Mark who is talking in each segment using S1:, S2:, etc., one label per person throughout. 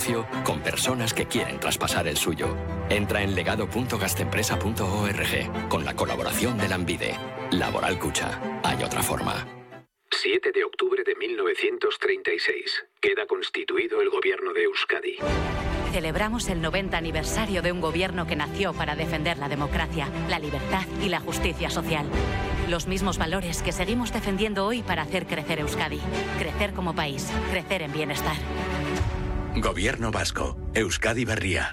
S1: negocio con personas que quieren traspasar el suyo. Entra en legado.gastempresa.org con la colaboración de Lanbide. Laboral Cucha. Hay otra forma.
S2: 7 de octubre de 1936. Queda constituido el gobierno de Euskadi.
S3: Celebramos el 90 aniversario de un gobierno que nació para defender la democracia, la libertad y la justicia social. Los mismos valores que seguimos defendiendo hoy para hacer crecer Euskadi. Crecer como país, crecer en bienestar.
S4: Gobierno vasco. Euskadi Berria.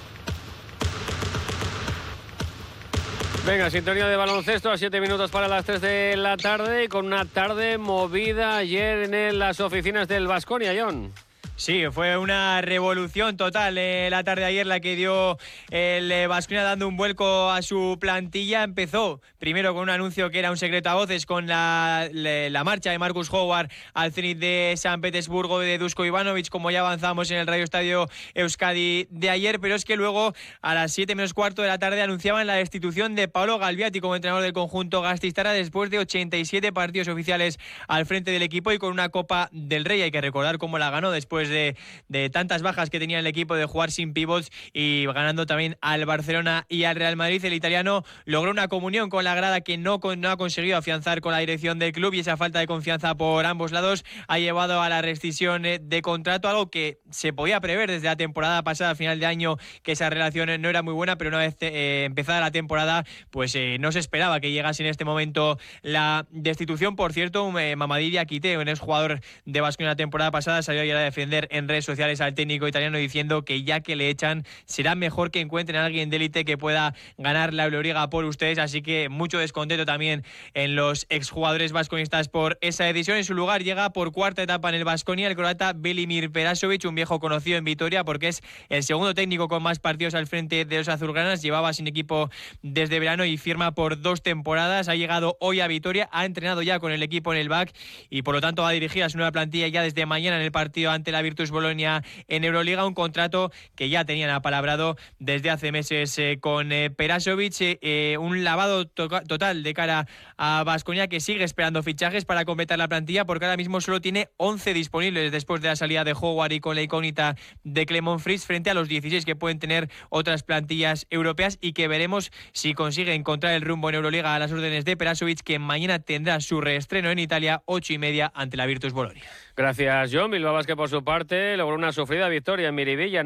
S5: Venga, sintonía de baloncesto a 7 minutos para las 3 de la tarde, con una tarde movida ayer en las oficinas del Baskonia, John.
S6: Sí, fue una revolución total la tarde de ayer la que dio el Baskonia dando un vuelco a su plantilla. Empezó primero con un anuncio que era un secreto a voces con la marcha de Marcus Howard al Zenit de San Petersburgo de Duško Ivanović, como ya avanzamos en el Radio Estadio Euskadi de ayer, pero es que luego a las 7 menos cuarto de la tarde anunciaban la destitución de Paolo Galbiati como entrenador del conjunto gasteiztarra después de 87 partidos oficiales al frente del equipo y con una Copa del Rey. Hay que recordar cómo la ganó después de tantas bajas que tenía el equipo, de jugar sin pivots y ganando también al Barcelona y al Real Madrid. El italiano logró una comunión con la grada que no ha conseguido afianzar con la dirección del club, y esa falta de confianza por ambos lados ha llevado a la rescisión de contrato, algo que se podía prever desde la temporada pasada, a final de año, que esa relación no era muy buena, pero una vez empezada la temporada pues no se esperaba que llegase en este momento la destitución. Por cierto, Mamadi Diakité, un exjugador de Baskonia la temporada pasada, salió ayer a defender en redes sociales al técnico italiano diciendo que ya que le echan será mejor que encuentren a alguien de élite que pueda ganar la Euroliga por ustedes, así que mucho descontento también en los exjugadores vasconistas por esa decisión. En su lugar llega por cuarta etapa en el Baskonia el croata Velimir Perasovic, un viejo conocido en Vitoria porque es el segundo técnico con más partidos al frente de los azulgranas, llevaba sin equipo desde verano y firma por 2 temporadas, ha llegado hoy a Vitoria, ha entrenado ya con el equipo en el BAC y por lo tanto va a dirigir a su nueva plantilla ya desde mañana en el partido ante la Virtus Bolonia en Euroliga, un contrato que ya tenían apalabrado desde hace meses con Perasovic, un lavado total de cara a Baskonia, que sigue esperando fichajes para completar la plantilla porque ahora mismo solo tiene 11 disponibles después de la salida de Howard y con la incógnita de Clement Fritz, frente a los 16 que pueden tener otras plantillas europeas, y que veremos si consigue encontrar el rumbo en Euroliga a las órdenes de Perasovic, que mañana tendrá su reestreno en Italia 8:30 ante la Virtus Bolonia.
S5: Gracias, John. Bilbao Basket, por su parte, logró una sufrida victoria en Miribilla,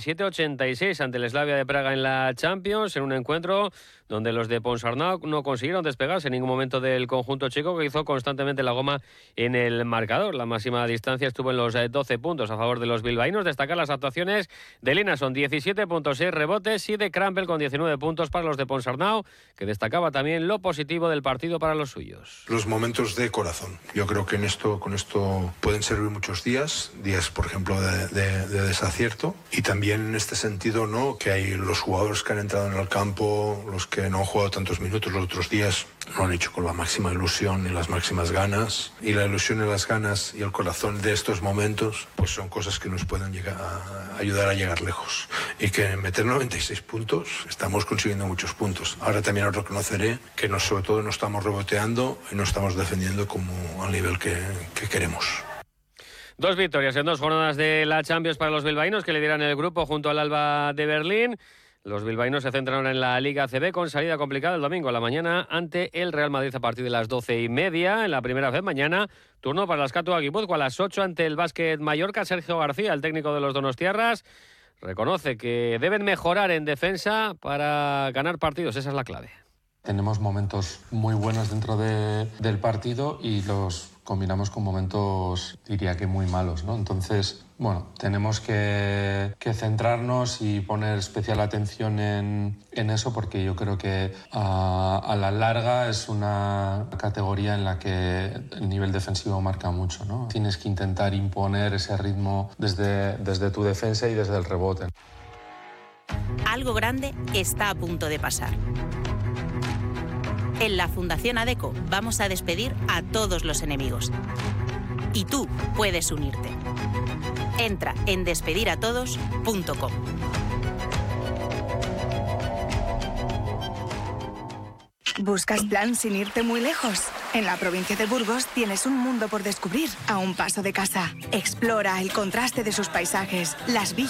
S5: 97-86 ante el Slavia de Praga en la Champions, en un encuentro donde los de Ponsarnau no consiguieron despegarse en ningún momento del conjunto checo, que hizo constantemente la goma en el marcador. La máxima distancia estuvo en los 12 puntos a favor de los bilbaínos. Destacar las actuaciones de Linason, 17.6 rebotes, y de Crampel con 19 puntos para los de Ponsarnau, que destacaba también lo positivo del partido para los suyos.
S7: Los momentos de corazón. Yo creo que con esto pueden servir muchos días, por ejemplo de desacierto, y también en este sentido, ¿no?, que hay los jugadores que han entrado en el campo, los que no han jugado tantos minutos los otros días, lo han hecho con la máxima ilusión y las máximas ganas, y la ilusión y las ganas y el corazón de estos momentos pues son cosas que nos pueden ayudar a llegar lejos, y que meter 96 puntos estamos consiguiendo muchos puntos. Ahora también os reconoceré que sobre todo no estamos reboteando y no estamos defendiendo como al nivel que queremos.
S5: 2 victorias en 2 jornadas de la Champions para los bilbaínos, que lideran el grupo junto al Alba de Berlín. Los bilbaínos se centran en la Liga ACB con salida complicada el domingo a la mañana ante el Real Madrid a partir de las 12:30. En la primera vez mañana, turno para el Ascatu Guipúzcoa a las 8 ante el Básquet Mallorca. Sergio García, el técnico de los donostiarras, reconoce que deben mejorar en defensa para ganar partidos. Esa es la clave.
S8: Tenemos momentos muy buenos dentro del partido y los combinamos con momentos, diría que muy malos, ¿no? Entonces, bueno, tenemos que centrarnos y poner especial atención en eso, porque yo creo que a la larga es una categoría en la que el nivel defensivo marca mucho, ¿no? Tienes que intentar imponer ese ritmo desde tu defensa y desde el rebote.
S3: Algo grande está a punto de pasar. En la Fundación ADECO vamos a despedir a todos los enemigos. Y tú puedes unirte. Entra en despediratodos.com.
S9: ¿Buscas plan sin irte muy lejos? En la provincia de Burgos tienes un mundo por descubrir a un paso de casa. Explora el contraste de sus paisajes, las villas